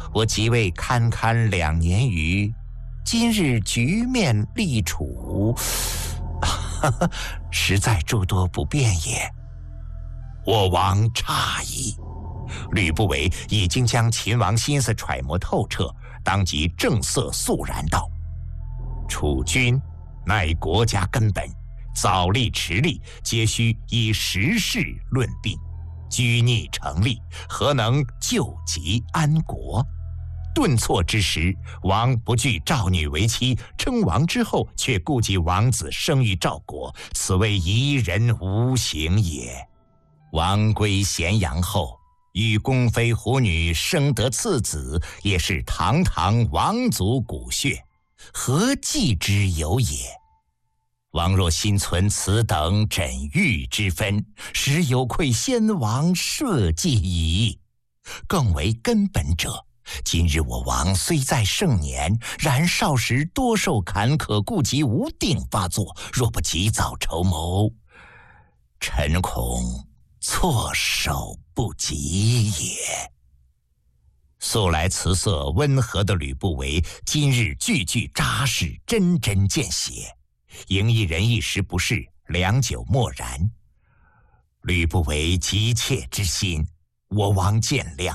我即位堪堪2年余，今日局面立处，实在诸多不便也。”我王诧异，吕不韦已经将秦王心思揣摩透彻，当即正色肃然道：“楚军乃国家根本，早立迟立，皆须以时事论定。拘逆成立，何能救急安国？顿挫之时，王不惧赵女为妻，称王之后却顾及王子生于赵国，此为夷人无形也。王归咸阳后，与宫妃虎女生得次子，也是堂堂王族骨血，何忌之有也？王若心存此等枕欲之分，实有愧先王社稷矣。更为根本者，今日我王虽在盛年，然少时多受坎坷，顾及无定发作，若不及早筹谋，臣恐措手不及也。素来辞色温和的吕不韦，今日句句扎实，针针见血。迎一人一时不适，良久默然。吕不韦急切之心，我王见谅。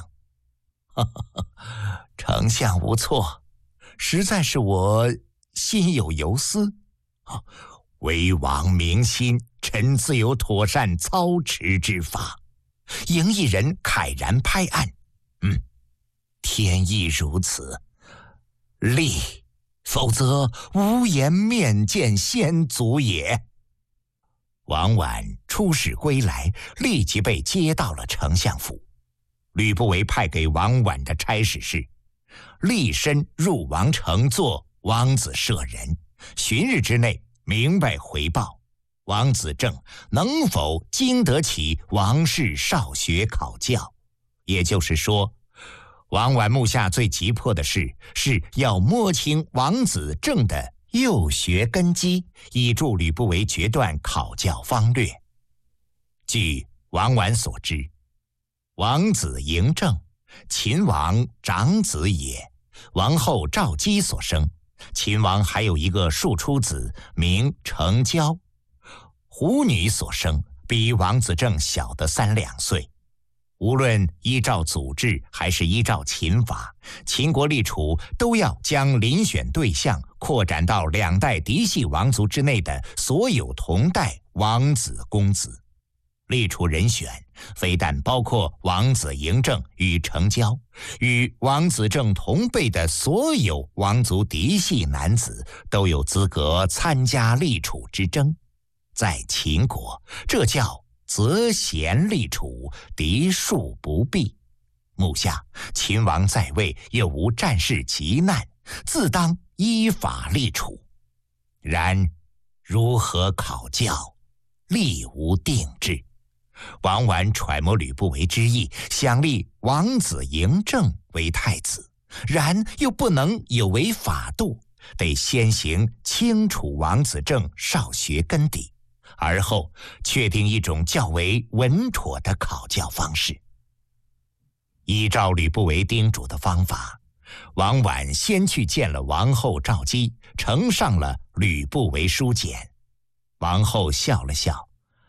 丞相无错，实在是我心有忧思。为王明心，臣自有妥善操持之法。迎一人慨然拍案：“天意如此，立，否则无颜面见先祖也。”王绾出使归来，立即被接到了丞相府。吕不韦派给王绾的差事是：立身入王城做王子舍人，旬日之内明白回报王子正能否经得起王室少学考教。也就是说，王绾目下最急迫的事是要摸清王子正的幼学根基，以助吕不韦决断考教方略。据王绾所知，王子嬴政，秦王长子也，王后赵姬所生。秦王还有一个庶出子，名成交，虎女所生，比王子正小的3、2岁。无论依照祖制还是依照秦法，秦国立储都要将遴选对象扩展到2代嫡系王族之内的所有同代王子公子。立储人选非但包括王子嬴政与成交，与王子正同辈的所有王族嫡系男子都有资格参加立储之争。在秦国，这叫择贤立储，嫡庶不避。目下秦王在位，又无战事急难，自当依法立储。然如何考教，力无定制。王绾揣摩吕不韦之意，想立王子嬴政为太子，然又不能有违法度，得先行清楚王子正少学根底，而后确定一种较为稳妥的考教方式。依照吕不韦叮嘱的方法，王绾先去见了王后赵姬，呈上了吕不韦书简。王后笑了笑：“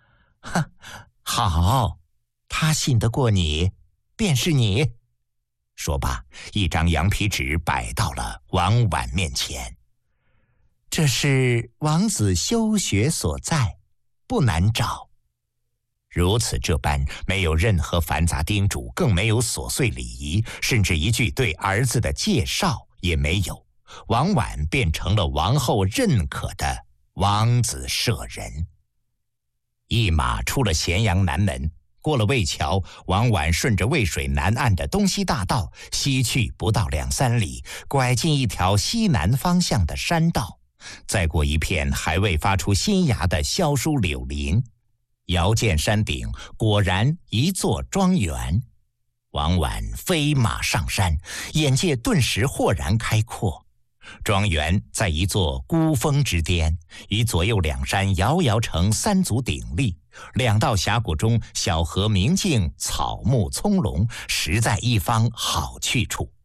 好，他信得过你，便是你。”说罢，一张羊皮纸摆到了王绾面前：“这是王子修学所在，不难找。”如此这般，没有任何繁杂叮嘱，更没有琐碎礼仪，甚至一句对儿子的介绍也没有，王绾便成了王后认可的王子舍人。一马出了咸阳南门，过了渭桥，王绾顺着渭水南岸的东西大道西去不到2、3里，拐进一条西南方向的山道，再过一片还未发出新芽的萧疏柳林，遥见山顶果然一座庄园。王绾飞马上山，眼界顿时豁然开阔。庄园在一座孤峰之巅，与左右2山遥遥成3足鼎立，2道峡谷中小河明净，草木葱茏，实在一方好去处。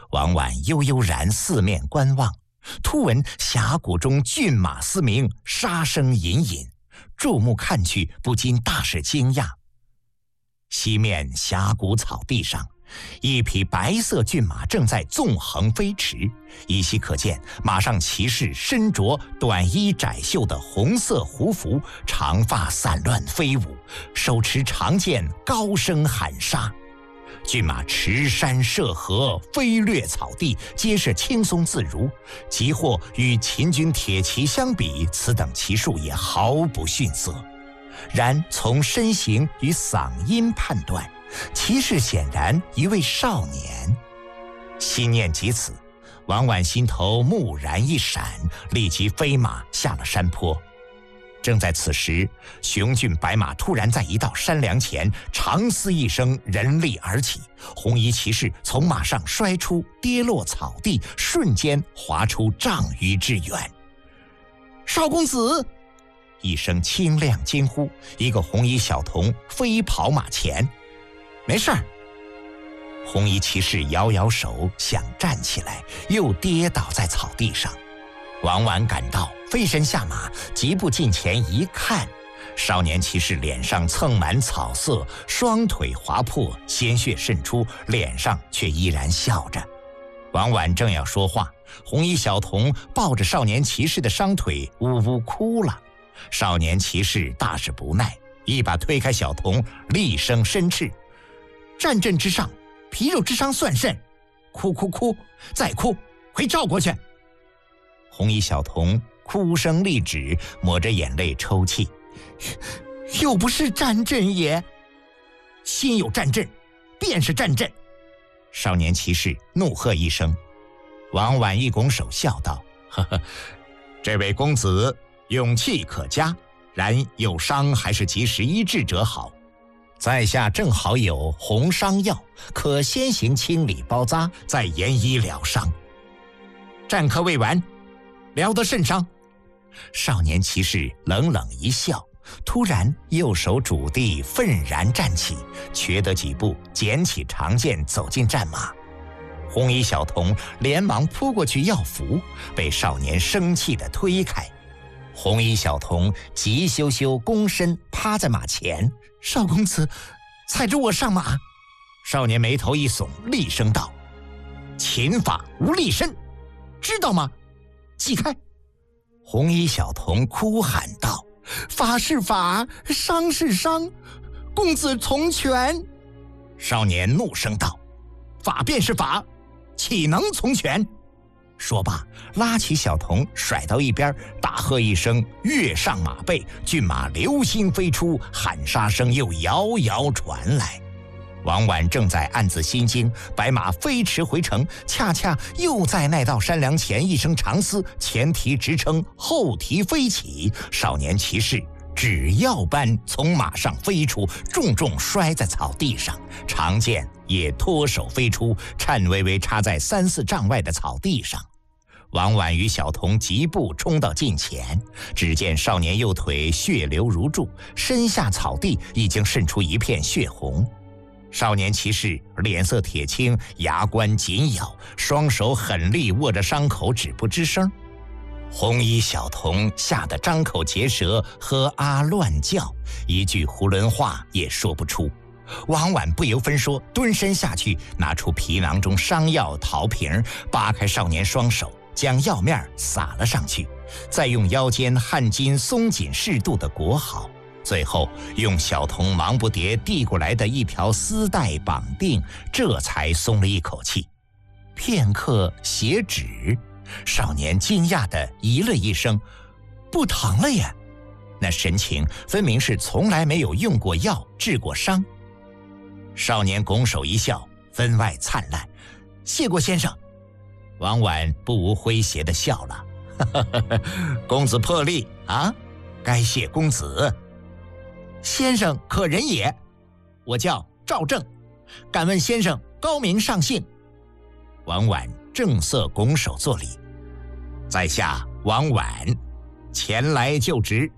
王婉悠悠然四面观望，突闻峡谷中骏马嘶鸣，杀声隐隐，注目看去，不禁大是惊讶。西面峡谷草地上，一匹白色骏马正在纵横飞驰，依稀可见马上骑士身着短衣窄袖的红色胡服，长发散乱飞舞，手持长剑，高声喊杀。骏马驰山涉河，飞掠草地，皆是轻松自如，即或与秦军铁骑相比，此等骑术也毫不逊色。然从身形与嗓音判断，骑士显然一位少年。心念及此，王婉心头蓦然一闪，立即飞马下了山坡。正在此时，雄骏白马突然在一道山梁前长嘶一声，人力而起，红衣骑士从马上摔出，跌落草地，瞬间滑出丈余之远。少公子！一声清亮惊呼，一个红衣小童飞跑马前。没事儿。红衣骑士摇摇手，想站起来，又跌倒在草地上。王婉赶到，飞身下马，疾步近前一看，少年骑士脸上蹭满草色，双腿划破，鲜血渗出，脸上却依然笑着。王婉正要说话，红衣小童抱着少年骑士的伤腿呜呜哭了。少年骑士大是不耐，一把推开小童，厉声申斥：战阵之上，皮肉之伤算甚？哭哭哭，再哭，回赵国去！红衣小童哭声立止，抹着眼泪抽泣：又不是战阵也。心有战阵，便是战阵。少年骑士怒喝一声。王婉一拱手笑道：呵呵，这位公子勇气可嘉，然有伤还是及时医治者好。在下正好有红伤药，可先行清理包扎，再研医疗伤。战客未完，聊得甚伤？少年骑士冷冷一笑，突然右手拄地，愤然站起，瘸得几步，捡起长剑走进战马。红衣小童连忙扑过去要扶，被少年生气地推开。红衣小童急羞羞躬身趴在马前：少公子，踩着我上马。少年眉头一耸，厉声道：秦法无立身，知道吗？起开！红衣小童哭喊道：法是法，伤是伤，公子从权。少年怒声道：法便是法，岂能从权？说罢，拉起小童甩到一边，大喝一声，跃上马背，骏马流星飞出，喊杀声又遥遥传来。王婉正在暗自心惊，白马飞驰回城，恰恰又在那道山梁前一声长嘶，前蹄直撑，后蹄飞起，少年骑士纸鹞般从马上飞出，重重摔在草地上，长剑也脱手飞出，颤巍巍插在3、4丈外的草地上。王婉与小童疾步冲到近前，只见少年右腿血流如注，身下草地已经渗出一片血红。少年骑士脸色铁青，牙关紧咬，双手狠力握着伤口，止不吱声。红衣小童吓得张口结舌，呵啊乱叫，一句囫囵话也说不出。王婉不由分说，蹲身下去，拿出皮囊中伤药桃瓶，扒开少年双手，将药面撒了上去，再用腰间汗巾松紧适度地裹好，最后用小童忙不迭递过来的一条丝带绑定，这才松了一口气。片刻写止，少年惊讶地咦了一声：不疼了耶！那神情分明是从来没有用过药治过伤。少年拱手一笑，分外灿烂：谢过先生。王婉不无诙谐地笑了：公子破例啊，该谢公子。先生可人也？我叫赵正，敢问先生高名上姓？王婉正色拱手作礼：在下王婉，前来就职。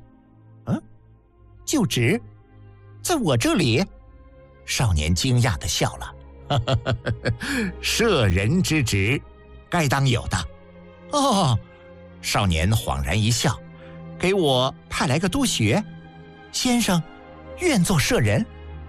就职？在我这里？少年惊讶地笑了： 舍人之职，该当有的。哦，少年恍然一笑，给我派来个督学，先生愿做舍人？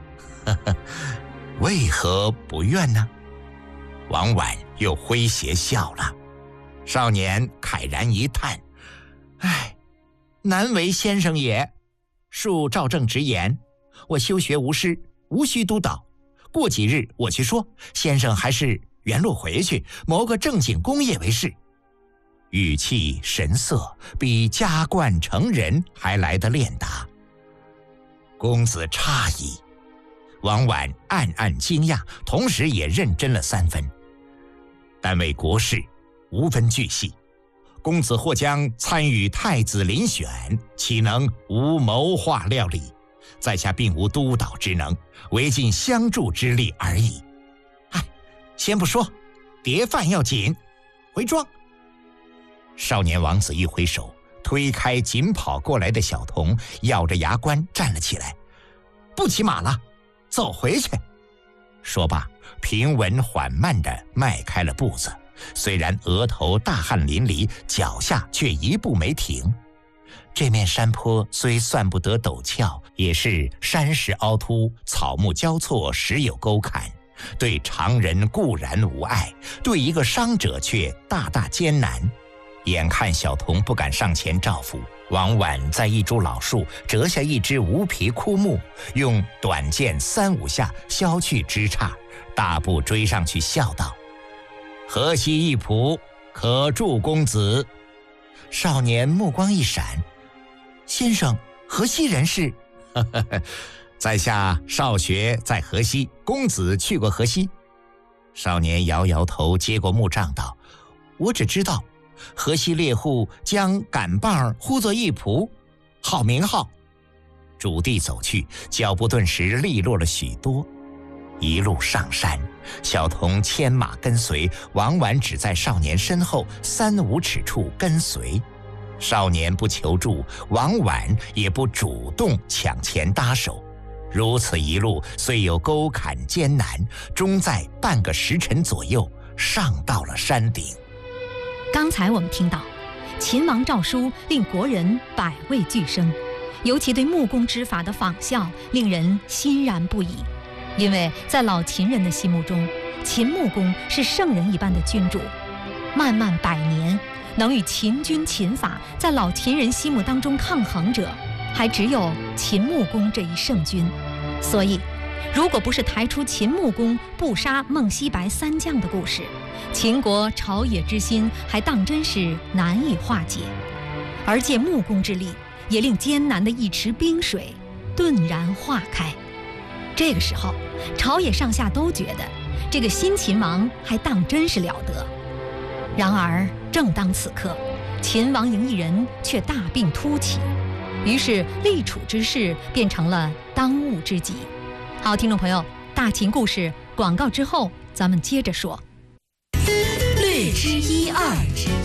为何不愿呢？王婉又诙谐笑了。少年慨然一叹，唉，难为先生也。恕赵正直言，我修学无师，无需督导。过几日我去说，先生还是原路回去，谋个正经功业为是。语气神色比加冠成人还来得练达。公子诧异。王婉暗暗惊讶，同时也认真了3分。但为国事无分巨细，公子或将参与太子遴选，岂能无谋划料理？在下并无督导之能，唯尽相助之力而已。哎，先不说，碟饭要紧，回庄。少年王子一挥手，推开紧跑过来的小童，咬着牙关站了起来。不骑马了，走回去。说罢，平稳缓慢地迈开了步子，虽然额头大汗淋漓，脚下却一步没停。这面山坡虽算不得陡峭，也是山石凹凸，草木交错，时有沟坎，对常人固然无碍，对一个伤者却大大艰难。眼看小童不敢上前照拂，王婉在一株老树折下一只无皮枯木，用短剑3、5下削去枝杈，大步追上去笑道：河西一仆，可助公子。少年目光一闪，先生河西人士？在下少学在河西，公子去过河西？少年摇摇头，接过木杖道：我只知道河西猎户将杆棒呼作一仆，好名号。主地走去，脚步顿时利落了许多。一路上山，小童牵马跟随，王婉只在少年身后3、5尺处跟随。少年不求助，王婉也不主动抢前搭手。如此一路，虽有沟坎艰难，终在半个时辰左右上到了山顶。 刚才我们听到，秦王诏书令国人百味俱生，尤其对木工之法的仿效，令人欣然不已。因为在老秦人的心目中，秦穆公是圣人一般的君主，漫漫100年，能与秦军秦法在老秦人心目当中抗衡者，还只有秦穆公这一圣君。所以，如果不是抬出秦穆公不杀孟西白3将的故事，秦国朝野之心还当真是难以化解。而借穆公之力，也令艰难的一池冰水顿然化开。这个时候，朝野上下都觉得这个新秦王还当真是了得。然而正当此刻，秦王嬴异人却大病突起，于是立储之事变成了当务之急。好，听众朋友，大秦故事广告之后咱们接着说。 略知一二。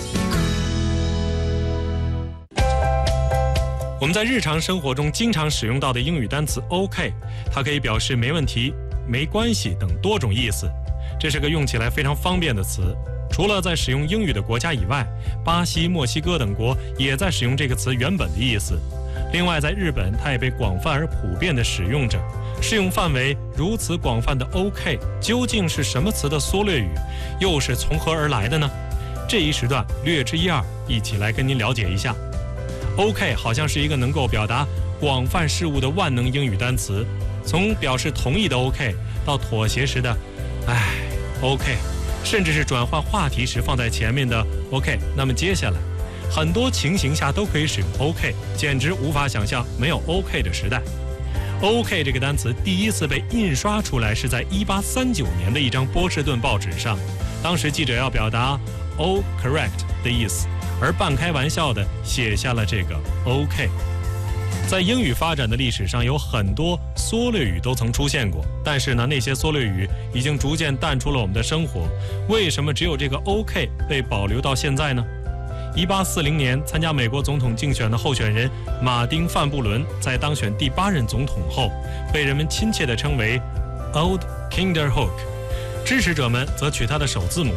我们在日常生活中经常使用到的英语单词 OK， 它可以表示没问题、没关系等多种意思。这是个用起来非常方便的词。除了在使用英语的国家以外，巴西、墨西哥等国也在使用这个词原本的意思。另外，在日本，它也被广泛而普遍地使用着。适用范围如此广泛的 OK， 究竟是什么词的缩略语，又是从何而来的呢？这一时段略知一二，一起来跟您了解一下。OK 好像是一个能够表达广泛事物的万能英语单词，从表示同意的 OK 到妥协时的OK， 甚至是转换话题时放在前面的 OK。 那么接下来很多情形下都可以使用 OK， 简直无法想象没有 OK 的时代。OK 这个单词第一次被印刷出来是在1839年的一张波士顿报纸上，当时记者要表达 "Oh correct" 的意思，而半开玩笑的写下了这个 OK。 在英语发展的历史上，有很多缩略语都曾出现过，但是呢，那些缩略语已经逐渐淡出了我们的生活。为什么只有这个 OK 被保留到现在呢？1840年参加美国总统竞选的候选人马丁·范布伦在当选第8任总统后，被人们亲切地称为 Old Kinderhook， 支持者们则取它的首字母